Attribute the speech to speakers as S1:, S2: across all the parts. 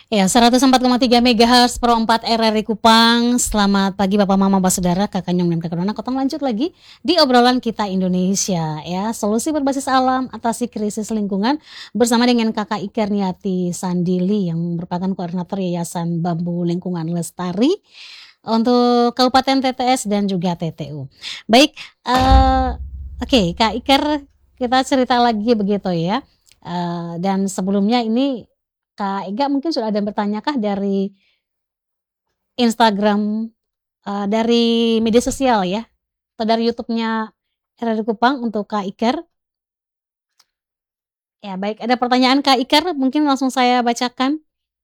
S1: Ya, 104,3 MHz Pro 4 RRI Kupang. Selamat pagi Bapak Mama Bapak Saudara, Kakak Nyong dan Kakak Nona. Kita lanjut lagi di obrolan kita Indonesia ya. Solusi berbasis alam atasi krisis lingkungan bersama dengan Kakak Ikerniati Sandili yang merupakan koordinator Yayasan Bambu Lingkungan Lestari untuk Kabupaten TTS dan juga TTU. Baik, oke Kak Iker, kita cerita lagi begitu ya. Dan sebelumnya ini Kak Ega mungkin sudah ada yang bertanyakah dari Instagram, dari media sosial ya, atau dari YouTube-nya RRI Kupang untuk Kak Iker? Ya baik, ada pertanyaan Kak Iker, mungkin langsung saya bacakan.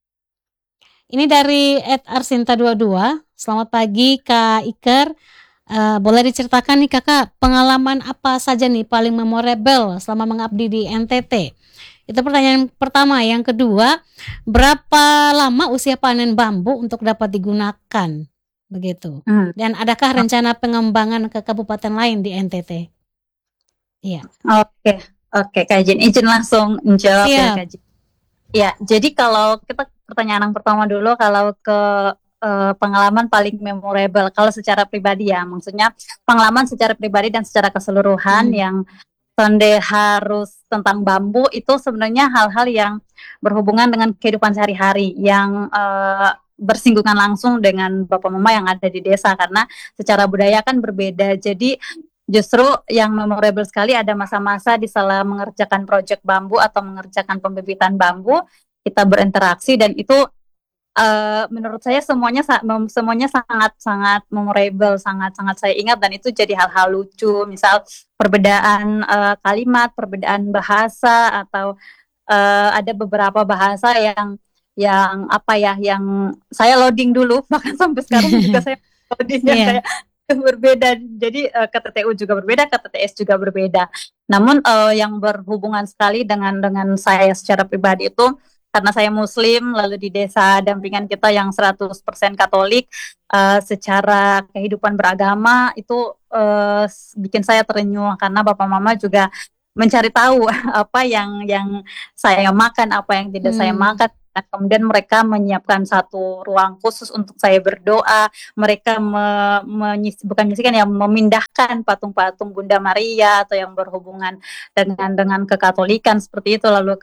S1: Ini dari @arsinta22, selamat pagi Kak Iker, boleh diceritakan nih Kakak, pengalaman apa saja nih paling memorable selama mengabdi di NTT? Itu pertanyaan pertama. Yang kedua, berapa lama usia panen bambu untuk dapat digunakan? Begitu.
S2: Hmm,
S1: Dan adakah rencana pengembangan ke kabupaten lain di NTT? Iya.
S2: oke, oke, Kak Jin, izin langsung menjawab ya,
S1: Siap.
S2: Kak Jin. Ya, jadi kalau kita pertanyaan yang pertama dulu, kalau ke pengalaman paling memorable, kalau secara pribadi ya, maksudnya pengalaman secara pribadi dan secara keseluruhan
S1: Mhm.
S2: yang sonde harus tentang bambu itu sebenarnya hal-hal yang berhubungan dengan kehidupan sehari-hari yang bersinggungan langsung dengan bapak mama yang ada di desa karena secara budaya kan berbeda. Jadi justru yang memorable sekali ada masa-masa di sela mengerjakan proyek bambu atau mengerjakan pembibitan bambu kita berinteraksi dan itu menurut saya semuanya sangat sangat memorable, sangat sangat saya ingat dan itu jadi hal-hal lucu, misal perbedaan kalimat, perbedaan bahasa atau ada beberapa bahasa yang apa ya, yang saya loading dulu bahkan sampai sekarang juga saya loading yang
S1: Iya.
S2: kayak berbeda. Jadi KTTU juga berbeda, KTTS juga berbeda. Namun yang berhubungan sekali dengan saya secara pribadi itu karena saya Muslim, lalu di desa dampingan kita yang 100% Katolik, secara kehidupan beragama itu bikin saya terenyuh karena Bapak Mama juga mencari tahu apa yang saya makan, apa yang tidak saya
S1: Mmm.
S2: makan. Dan kemudian mereka menyiapkan satu ruang khusus untuk saya berdoa. Mereka bukan menyisikan ya, memindahkan patung-patung Bunda Maria atau yang berhubungan dengan kekatolikan seperti itu. Lalu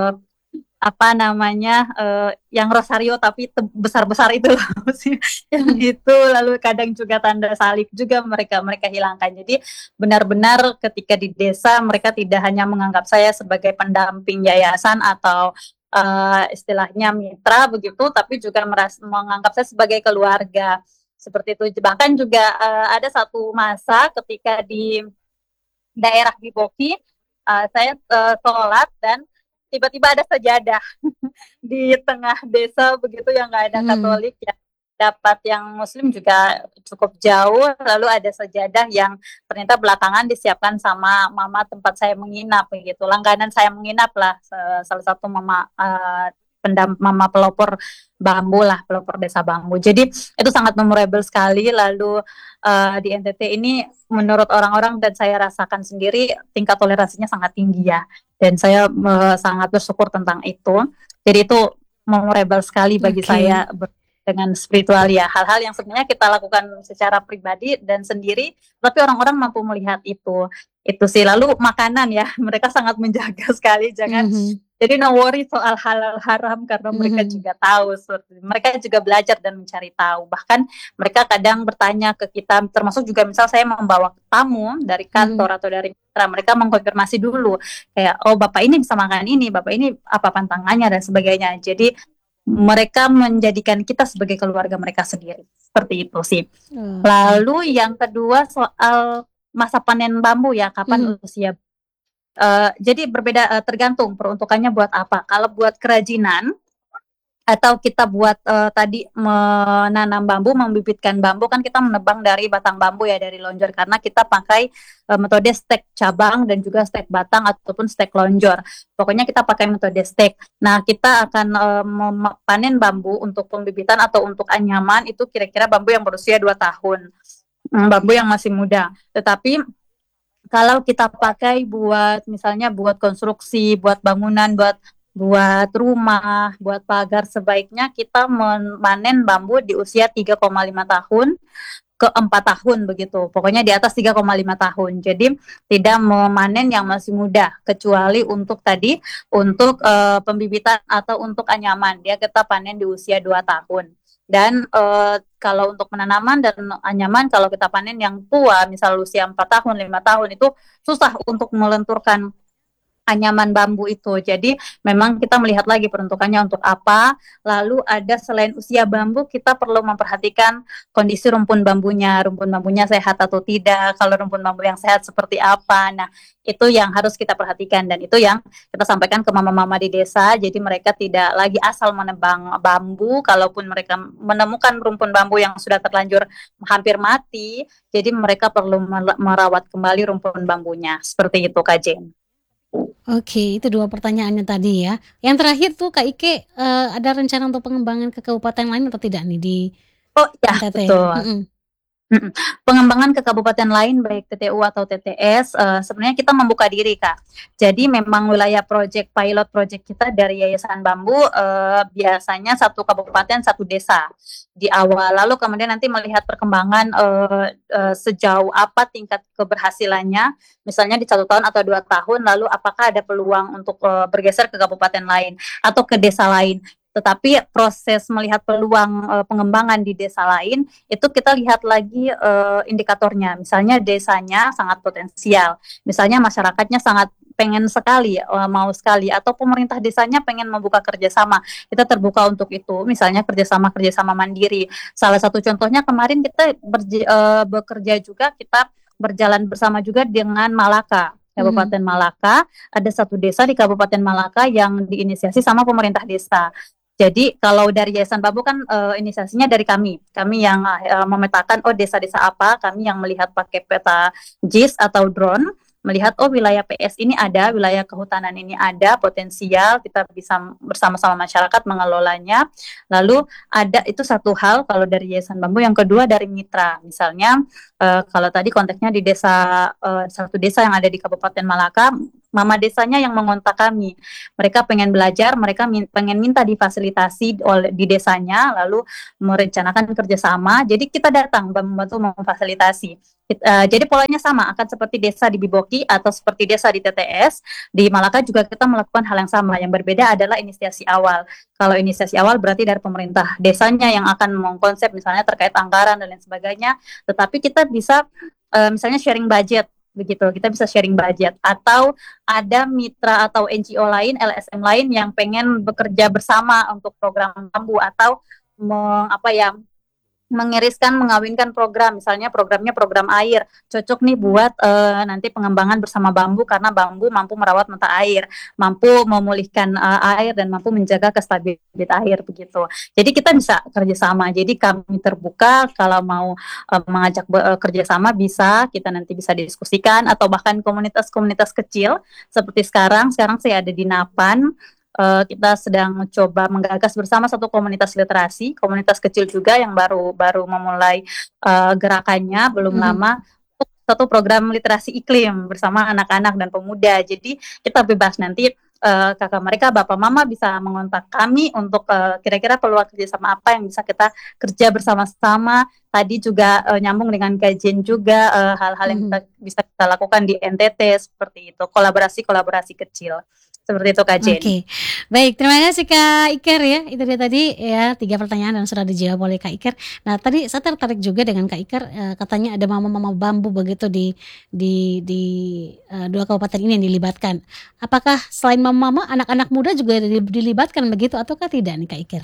S2: apa namanya yang rosario tapi besar-besar itu loh yang itu lalu kadang juga tanda salib juga mereka mereka hilangkan. Jadi benar-benar ketika di desa mereka tidak hanya menganggap saya sebagai pendamping yayasan atau istilahnya mitra begitu, tapi juga menganggap saya sebagai keluarga seperti itu. Bahkan juga ada satu masa ketika di daerah di Boki saya sholat dan tiba-tiba ada sejadah di tengah desa begitu yang nggak ada
S1: Mhm.
S2: Katolik ya, dapat yang Muslim juga cukup jauh, lalu ada sejadah yang ternyata belakangan disiapkan sama mama tempat saya menginap begitu, langganan saya menginap lah, salah satu mama mama pelopor bambu lah, pelopor desa bambu. Jadi itu sangat memorable sekali. Lalu di NTT ini menurut orang-orang dan saya rasakan sendiri tingkat toleransinya sangat tinggi ya, dan saya sangat bersyukur tentang itu. Jadi itu memorable sekali bagi
S1: Oke.
S2: saya dengan spiritual ya, hal-hal yang sebenarnya kita lakukan secara pribadi dan sendiri, tapi orang-orang mampu melihat itu sih. Lalu makanan ya, mereka sangat menjaga sekali, jangan
S1: Mhm.
S2: jadi no worry soal halal haram karena mereka
S1: Mhm.
S2: juga tahu, mereka juga belajar dan mencari tahu. Bahkan mereka kadang bertanya ke kita, termasuk juga misal saya membawa tamu dari
S1: Mhm.
S2: kantor atau dari mitra, mereka mengkonfirmasi dulu kayak oh bapak ini bisa makan ini, bapak ini apa pantangannya dan sebagainya. Jadi mereka menjadikan kita sebagai keluarga mereka sendiri. Seperti itu sih.
S1: Oke.
S2: Lalu yang kedua soal masa panen bambu ya, kapan
S1: Mhm.
S2: usia. Jadi berbeda, tergantung peruntukannya buat apa. Kalau buat kerajinan atau kita buat tadi menanam bambu, membibitkan bambu, kan kita menebang dari batang bambu ya, dari lonjor karena kita pakai metode stek cabang dan juga stek batang ataupun stek lonjor. Pokoknya kita pakai metode stek. Nah, kita akan panen bambu untuk pembibitan atau untuk anyaman itu kira-kira bambu yang berusia 2 tahun. Bambu yang masih muda. Tetapi kalau kita pakai buat misalnya buat konstruksi, buat bangunan, buat buat rumah, buat pagar, sebaiknya kita memanen bambu di usia 3,5 tahun ke 4 tahun begitu. Pokoknya di atas 3,5 tahun. Jadi tidak memanen yang masih muda, kecuali untuk tadi untuk pembibitan atau untuk anyaman. Dia kita panen di usia 2 tahun. Dan kalau untuk penanaman dan anyaman, kalau kita panen yang tua, misal usia 4 tahun, 5 tahun, itu susah untuk melenturkan anyaman bambu itu. Jadi memang kita melihat lagi peruntukannya untuk apa. Lalu ada selain usia bambu, kita perlu memperhatikan kondisi rumpun bambunya sehat atau tidak. Kalau rumpun bambu yang sehat seperti apa. Nah, itu yang harus kita perhatikan dan itu yang kita sampaikan ke mama-mama di desa. Jadi mereka tidak lagi asal menebang bambu. Kalaupun mereka menemukan rumpun bambu yang sudah terlanjur hampir mati, jadi mereka perlu merawat kembali rumpun bambunya. Seperti itu, Kak Jen.
S1: Oke, itu 2 pertanyaannya tadi ya. Yang terakhir tuh Kak Ike, ada rencana untuk pengembangan ke kabupaten lain atau tidak nih di
S2: Oh ya,
S1: NTT?
S2: betul. Mhm. Pengembangan ke kabupaten lain baik TTU atau TTS, sebenarnya kita membuka diri, Kak. Jadi memang wilayah pilot project kita dari Yayasan Bambu, biasanya satu kabupaten, satu desa di awal. Lalu kemudian nanti melihat perkembangan, sejauh apa tingkat keberhasilannya, misalnya di 1 tahun atau 2 tahun, lalu apakah ada peluang untuk, bergeser ke kabupaten lain atau ke desa lain. Tetapi proses melihat peluang, pengembangan di desa lain, itu kita lihat lagi indikatornya. Misalnya desanya sangat potensial, misalnya masyarakatnya sangat pengen sekali, mau sekali, atau pemerintah desanya pengen membuka kerjasama, kita terbuka untuk itu. Misalnya kerjasama mandiri. Salah satu contohnya kemarin kita bekerja juga, kita berjalan bersama juga dengan Malaka.
S1: Mhm.
S2: Kabupaten Malaka, ada satu desa di Kabupaten Malaka yang diinisiasi sama pemerintah desa. Jadi kalau dari Yayasan Bambu kan inisiasinya dari kami. Kami yang memetakan oh desa-desa apa, kami yang melihat pakai peta JIS atau drone, melihat oh wilayah PS ini ada, wilayah kehutanan ini ada potensial, kita bisa bersama-sama masyarakat mengelolanya. Lalu ada itu satu hal kalau dari Yayasan Bambu, yang kedua dari mitra. Misalnya kalau tadi konteksnya di desa satu desa yang ada di Kabupaten Malaka, mama desanya yang mengontak kami. Mereka pengen belajar, mereka pengen minta difasilitasi di desanya, lalu merencanakan kerjasama. Jadi kita datang membantu memfasilitasi. Jadi polanya sama, akan seperti desa di Biboki atau seperti desa di TTS. Di Malaka juga kita melakukan hal yang sama. Yang berbeda adalah inisiasi awal. Kalau inisiasi awal berarti dari pemerintah desanya yang akan mengkonsep misalnya terkait anggaran dan lain sebagainya. Tetapi kita bisa misalnya sharing budget begitu, kita bisa sharing budget, atau ada mitra atau NGO lain, LSM lain yang pengen bekerja bersama untuk program bambu atau apa ya, mengiriskan, mengawinkan program, misalnya programnya program air, cocok nih buat nanti pengembangan bersama bambu karena bambu mampu merawat mata air, mampu memulihkan air dan mampu menjaga kestabilitas air begitu. Jadi kita bisa kerjasama. Jadi kami terbuka kalau mau mengajak kerjasama bisa, kita nanti bisa diskusikan atau bahkan komunitas-komunitas kecil seperti sekarang saya ada di Napan. Kita sedang mencoba menggagas bersama satu komunitas literasi, komunitas kecil juga yang baru baru memulai gerakannya belum
S1: Mhm.
S2: lama, satu program literasi iklim bersama anak-anak dan pemuda. Jadi kita bebas nanti kakak mereka, bapak mama bisa mengontak kami untuk kira-kira peluang kerjasama apa yang bisa kita kerja bersama-sama. Tadi juga nyambung dengan kajian juga hal-hal yang
S1: Mhm.
S2: bisa kita lakukan di NTT seperti itu, kolaborasi-kolaborasi kecil. Seperti itu Kak Jen.
S1: Oke, baik, terima kasih Kak Iker ya. Itu dia tadi ya 3 pertanyaan dan sudah dijawab oleh Kak Iker. Nah tadi saya tertarik juga dengan Kak Iker, katanya ada mama-mama bambu begitu di 2 kabupaten ini yang dilibatkan. Apakah selain mama-mama, anak-anak muda juga dilibatkan begitu ataukah tidak nih Kak Iker?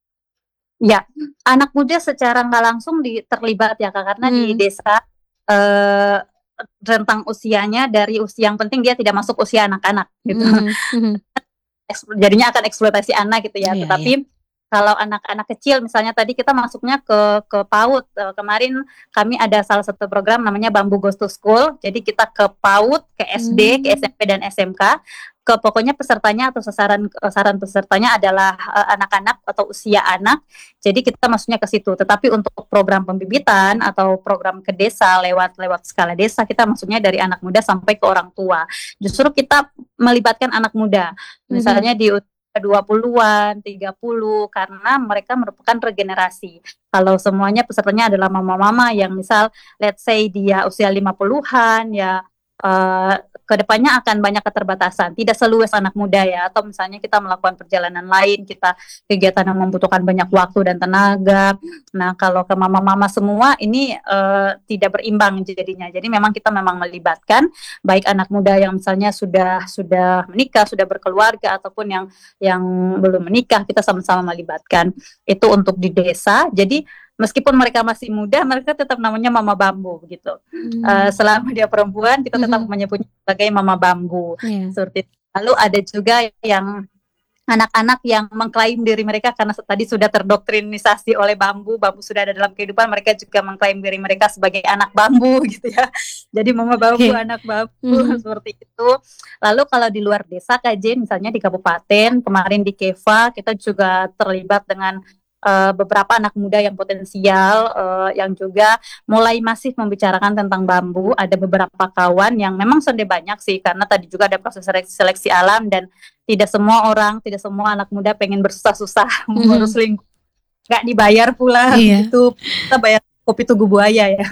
S2: Ya, anak muda secara nggak langsung terlibat ya Kak, karena di
S1: Mhm.
S2: desa eh, rentang usianya dari usia yang penting dia tidak masuk usia anak-anak gitu.
S1: Mhm mhm.
S2: Jadinya akan eksploitasi anak gitu ya.
S1: Iya iya.
S2: Tetapi kalau anak-anak kecil misalnya tadi kita masuknya ke PAUD. Kemarin kami ada salah satu program namanya Bambu Goes to School. Jadi kita ke PAUD, ke SD, ke
S1: Mmm.
S2: SMP dan SMK. Ke pokoknya pesertanya atau sasaran pesertanya adalah anak-anak atau usia anak. Jadi kita masuknya ke situ. Tetapi untuk program pembibitan atau program ke desa lewat skala desa, kita masuknya dari anak muda sampai ke orang tua. Justru kita melibatkan anak muda.
S1: Mhm.
S2: Misalnya di 20-an, 30 karena mereka merupakan regenerasi. Kalau semuanya pesertanya adalah mama-mama yang misal let's say dia usia 50-an ya, eh, kedepannya akan banyak keterbatasan, tidak seluas anak muda ya, atau misalnya kita melakukan perjalanan lain, kita kegiatan yang membutuhkan banyak waktu dan tenaga. Nah, kalau ke mama-mama semua ini tidak berimbang jadinya. Jadi memang kita memang melibatkan baik anak muda yang misalnya sudah menikah, sudah berkeluarga ataupun yang belum menikah, kita sama-sama melibatkan. Itu untuk di desa. Jadi meskipun mereka masih muda, mereka tetap namanya mama bambu gitu. Selama dia perempuan, kita tetap menyebutnya sebagai mama bambu.
S1: Yeah.
S2: Seperti itu. Lalu ada juga yang anak-anak yang mengklaim diri mereka karena tadi sudah terdoktrinisasi oleh bambu sudah ada dalam kehidupan, mereka juga mengklaim diri mereka sebagai anak bambu gitu ya. Jadi mama bambu, anak bambu seperti itu. Lalu kalau di luar desa Kak Jen, misalnya di kabupaten, kemarin di Keva kita juga terlibat dengan beberapa anak muda yang potensial, yang juga mulai masif membicarakan tentang bambu. Ada beberapa kawan yang memang sudah banyak sih, karena tadi juga ada proses seleksi alam dan tidak semua anak muda pengen bersusah-susah mengurus lingkungan, nggak dibayar pula gitu. Kita bayar kopi tugu buaya ya.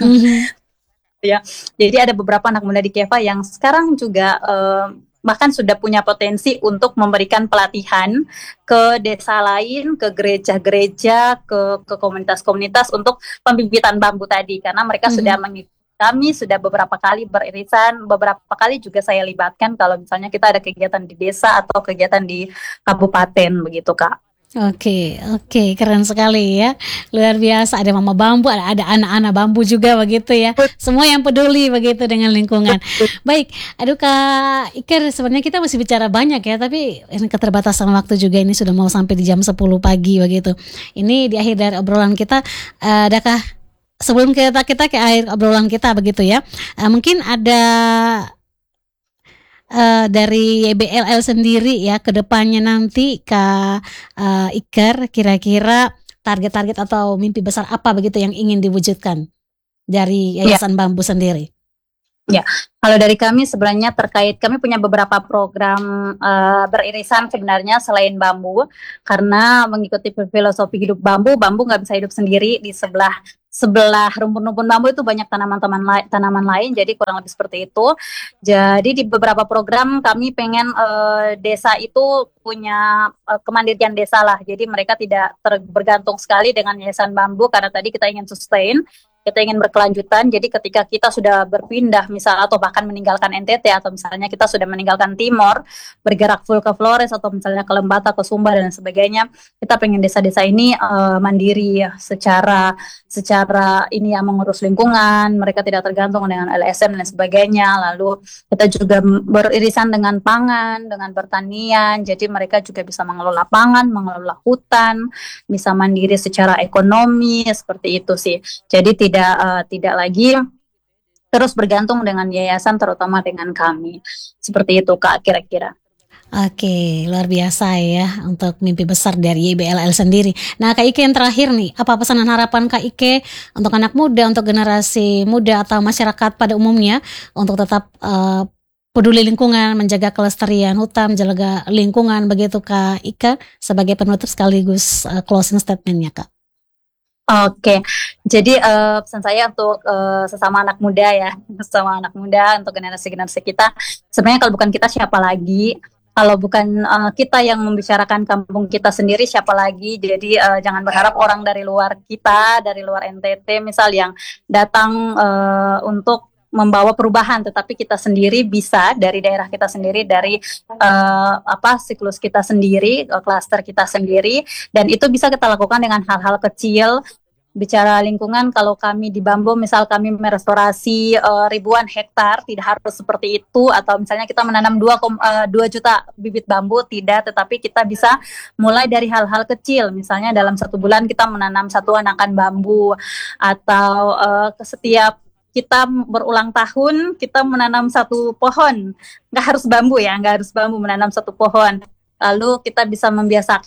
S2: Ya, jadi ada beberapa anak muda di Keva yang sekarang juga bahkan sudah punya potensi untuk memberikan pelatihan ke desa lain, ke gereja-gereja, ke komunitas-komunitas untuk pembibitan bambu tadi, karena mereka sudah mengikuti. Kami sudah beberapa kali beririsan, beberapa kali juga saya libatkan kalau misalnya kita ada kegiatan di desa atau kegiatan di kabupaten begitu Kak.
S1: Oke, keren sekali ya, luar biasa. Ada mama bambu, ada anak-anak bambu juga begitu ya. Semua yang peduli begitu dengan lingkungan. Baik, aduh Kak Iker, sebenarnya kita masih bicara banyak ya, tapi keterbatasan waktu juga, ini sudah mau sampai di jam 10 pagi begitu. Ini di akhir dari obrolan kita, adakah sebelum kita ke akhir obrolan kita begitu ya, mungkin ada dari YBLL sendiri ya, ke depannya nanti Kak Iker, kira-kira target-target atau mimpi besar apa begitu yang ingin diwujudkan dari Yayasan Bambu sendiri?
S2: Ya, kalau dari kami sebenarnya kami punya beberapa program beririsan sebenarnya selain bambu, karena mengikuti filosofi hidup bambu nggak bisa hidup sendiri. Di sebelah rumpun-rumpun bambu itu banyak tanaman lain, jadi kurang lebih seperti itu. Jadi di beberapa program kami pengen desa itu punya kemandirian desa lah, jadi mereka tidak bergantung sekali dengan Yayasan Bambu, karena tadi kita ingin sustain, kita ingin berkelanjutan. Jadi ketika kita sudah berpindah misal atau bahkan meninggalkan NTT, atau misalnya kita sudah meninggalkan Timor, bergerak full ke Flores atau misalnya ke Lembata, ke Sumba dan sebagainya, kita pengen desa-desa ini mandiri ya, secara ini ya, mengurus lingkungan, mereka tidak tergantung dengan LSM dan sebagainya. Lalu kita juga beririsan dengan pangan, dengan pertanian, jadi mereka juga bisa mengelola pangan, mengelola hutan, bisa mandiri secara ekonomi, seperti itu sih. Jadi tidak lagi terus bergantung dengan yayasan, terutama dengan kami. Seperti itu Kak, kira-kira.
S1: Oke, luar biasa ya untuk mimpi besar dari YBLL sendiri. Nah Kak Ike, yang terakhir nih, apa pesan dan harapan Kak Ike untuk anak muda, untuk generasi muda atau masyarakat pada umumnya untuk tetap peduli lingkungan, menjaga kelestarian hutan, menjaga lingkungan begitu Kak Ike, sebagai penutup sekaligus closing statement-nya Kak?
S2: Oke, jadi pesan saya untuk sesama anak muda ya, untuk generasi-generasi kita, sebenarnya kalau bukan kita siapa lagi? Kalau bukan kita yang membicarakan kampung kita sendiri, siapa lagi? Jadi jangan berharap orang dari luar kita, dari luar NTT misal, yang datang untuk membawa perubahan, tetapi kita sendiri bisa dari daerah kita sendiri, dari siklus kita sendiri, klaster kita sendiri, dan itu bisa kita lakukan dengan hal-hal kecil. Bicara lingkungan, kalau kami di Bambu misal kami merestorasi ribuan hektar, tidak harus seperti itu, atau misalnya kita menanam 2 juta bibit bambu, tidak, tetapi kita bisa mulai dari hal-hal kecil, misalnya dalam 1 bulan kita menanam 1 anakan bambu, atau setiap kita berulang tahun kita menanam 1 pohon, nggak harus bambu, menanam 1 pohon. Lalu kita bisa membiasakan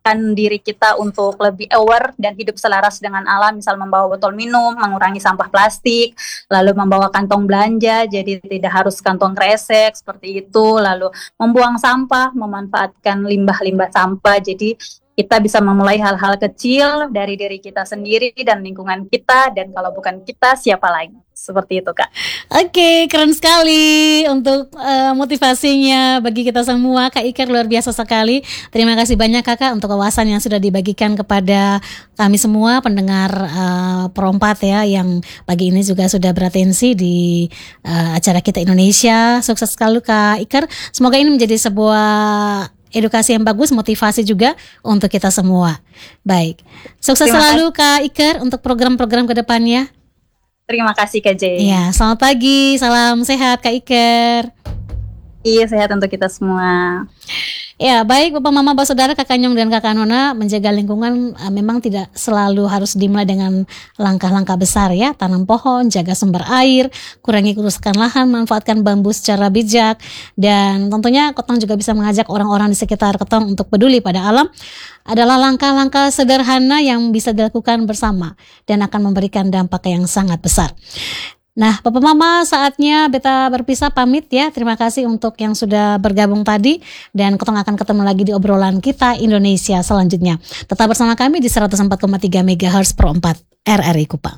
S2: diri kita untuk lebih aware dan hidup selaras dengan alam, misal membawa botol minum, mengurangi sampah plastik, lalu membawa kantong belanja, jadi tidak harus kantong kresek seperti itu, lalu membuang sampah, memanfaatkan limbah-limbah sampah, jadi kita bisa memulai hal-hal kecil dari diri kita sendiri dan lingkungan kita, dan kalau bukan kita, siapa lagi? Seperti itu, Kak.
S1: Oke, keren sekali untuk motivasinya bagi kita semua. Kak Iker luar biasa sekali. Terima kasih banyak Kakak untuk wawasan yang sudah dibagikan kepada kami semua pendengar Pro 4 ya, yang pagi ini juga sudah beratensi di acara Kita Indonesia. Sukses sekali Kak Iker. Semoga ini menjadi sebuah edukasi yang bagus, motivasi juga untuk kita semua. Baik, sukses selalu Kak Iker untuk program-program ke depannya.
S2: Terima kasih Kak J.
S1: Iya, selamat pagi, salam sehat Kak Iker.
S2: Iya, sehat untuk kita semua.
S1: Ya, baik Bapak Mama, Bapak Saudara, Kakak Nyong dan Kakak Nona, menjaga lingkungan memang tidak selalu harus dimulai dengan langkah-langkah besar ya. Tanam pohon, jaga sumber air, kurangi kerusakan lahan, manfaatkan bambu secara bijak, dan tentunya Kotong juga bisa mengajak orang-orang di sekitar Kotong untuk peduli pada alam. Adalah langkah-langkah sederhana yang bisa dilakukan bersama dan akan memberikan dampak yang sangat besar. Nah, Bapak Mama, saatnya beta berpisah pamit ya. Terima kasih untuk yang sudah bergabung tadi, dan Kotong akan ketemu lagi di obrolan Kita Indonesia selanjutnya. Tetap bersama kami di 104,3 MHz Pro 4 RRI Kupang.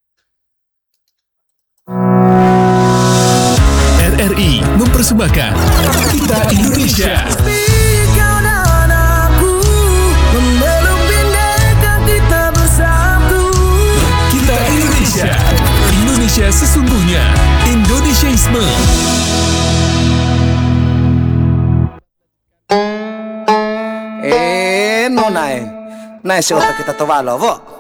S3: RRI mempersembahkan Kita Indonesia. Kita Indonesia. Indonesia sesungguhnya. Indonesiaisme.
S4: Nonai. Nai si otak kita tawalo, vo.